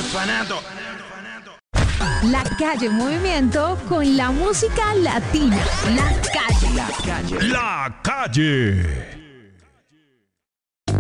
orfanato. La calle en movimiento con la música latina. La calle. La calle. La calle.